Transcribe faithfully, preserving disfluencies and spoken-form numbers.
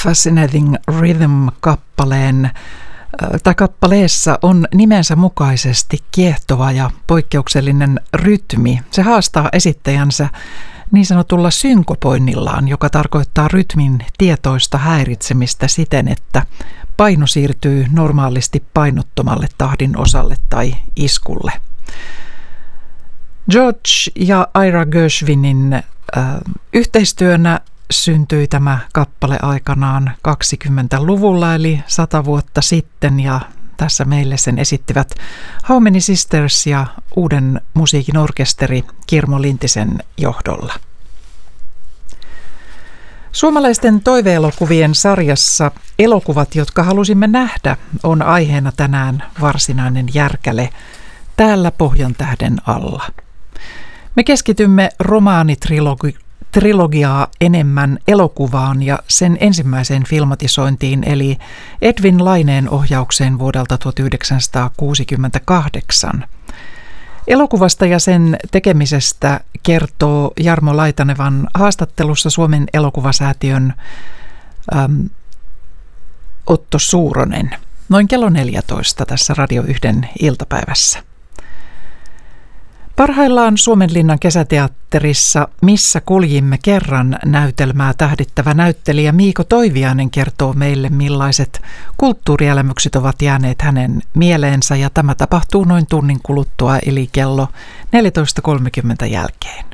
Fascinating Rhythm-kappaleen tai kappaleessa on nimensä mukaisesti kiehtova ja poikkeuksellinen rytmi. Se haastaa esittäjänsä niin sanotulla synkopoinnillaan, joka tarkoittaa rytmin tietoista häiritsemistä siten, että paino siirtyy normaalisti painottomalle tahdin osalle tai iskulle. George ja Ira Gershwinin äh, yhteistyönä syntyi tämä kappale aikanaan kaksikymmentäluvulla eli sata vuotta sitten, ja tässä meille sen esittivät How Many Sisters ja Uuden musiikin orkesteri Kirmo Lintisen johdolla. Suomalaisten toiveelokuvien sarjassa Elokuvat, jotka halusimme nähdä, on aiheena tänään varsinainen järkäle Täällä Pohjantähden alla. Me keskitymme romaanitrilogiaa enemmän elokuvaan ja sen ensimmäiseen filmatisointiin, eli Edwin Laineen ohjaukseen vuodelta tuhatyhdeksänsataakuusikymmentäkahdeksan. Elokuvasta ja sen tekemisestä kertoo Jarmo Laitanevan haastattelussa Suomen elokuvasäätiön äm, Otto Suuronen. Noin kello neljätoista tässä Radio yhden iltapäivässä. Parhaillaan Suomenlinnan kesäteatterissa Missä kuljimme kerran -näytelmää tähdittävä näyttelijä Miiko Toiviainen kertoo meille, millaiset kulttuurielämykset ovat jääneet hänen mieleensä, ja tämä tapahtuu noin tunnin kuluttua eli kello neljätoista kolmekymmentä jälkeen.